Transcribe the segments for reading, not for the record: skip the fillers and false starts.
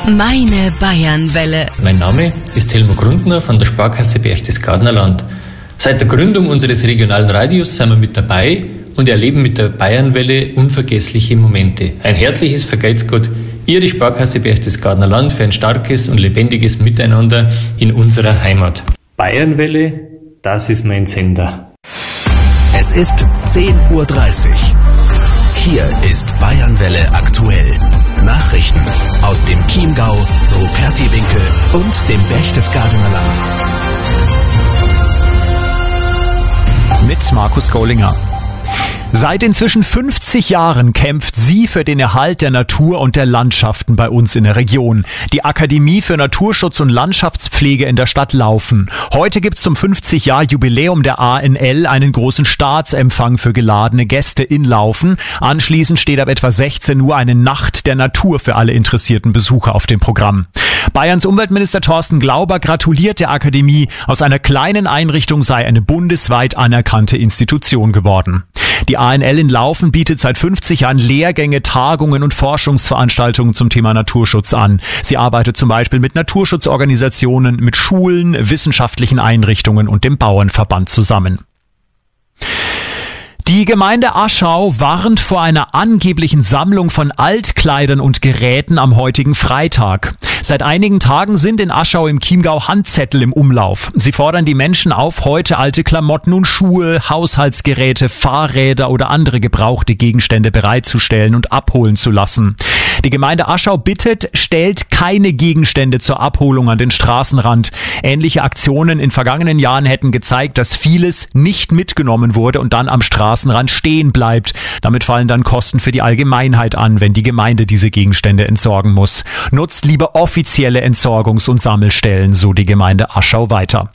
Meine Bayernwelle. Mein Name ist Helmut Grundner von der Sparkasse Berchtesgadener Land. Seit der Gründung unseres regionalen Radios sind wir mit dabei und erleben mit der Bayernwelle unvergessliche Momente. Ein herzliches Vergelt's Gott, Ihre Sparkasse Berchtesgadener Land für ein starkes und lebendiges Miteinander in unserer Heimat. Bayernwelle, das ist mein Sender. Es ist 10:30 Uhr. Hier ist Bayernwelle aktuell. Nachrichten aus dem Chiemgau, Rupertiwinkel und dem Berchtesgadener Land. Mit Markus Gollinger. Seit inzwischen 50 Jahren kämpft sie für den Erhalt der Natur und der Landschaften bei uns in der Region. Die Akademie für Naturschutz und Landschaftspflege in der Stadt Laufen. Heute gibt's zum 50-Jahr-Jubiläum der ANL einen großen Staatsempfang für geladene Gäste in Laufen. Anschließend steht ab etwa 16 Uhr eine Nacht der Natur für alle interessierten Besucher auf dem Programm. Bayerns Umweltminister Thorsten Glauber gratuliert der Akademie. Aus einer kleinen Einrichtung sei eine bundesweit anerkannte Institution geworden. Die ANL in Laufen bietet seit 50 Jahren Lehrgänge, Tagungen und Forschungsveranstaltungen zum Thema Naturschutz an. Sie arbeitet zum Beispiel mit Naturschutzorganisationen, mit Schulen, wissenschaftlichen Einrichtungen und dem Bauernverband zusammen. Die Gemeinde Aschau warnt vor einer angeblichen Sammlung von Altkleidern und Geräten am heutigen Freitag. Seit einigen Tagen sind in Aschau im Chiemgau Handzettel im Umlauf. Sie fordern die Menschen auf, heute alte Klamotten und Schuhe, Haushaltsgeräte, Fahrräder oder andere gebrauchte Gegenstände bereitzustellen und abholen zu lassen. Die Gemeinde Aschau bittet, stellt keine Gegenstände zur Abholung an den Straßenrand. Ähnliche Aktionen in vergangenen Jahren hätten gezeigt, dass vieles nicht mitgenommen wurde und dann am Straßenrand stehen bleibt. Damit fallen dann Kosten für die Allgemeinheit an, wenn die Gemeinde diese Gegenstände entsorgen muss. Nutzt lieber offizielle Entsorgungs- und Sammelstellen, so die Gemeinde Aschau weiter.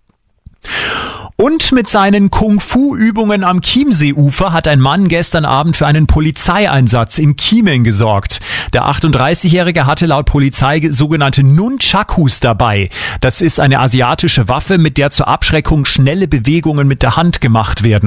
Und mit seinen Kung-Fu-Übungen am Chiemseeufer hat ein Mann gestern Abend für einen Polizeieinsatz in Chieming gesorgt. Der 38-Jährige hatte laut Polizei sogenannte Nunchakus dabei. Das ist eine asiatische Waffe, mit der zur Abschreckung schnelle Bewegungen mit der Hand gemacht werden.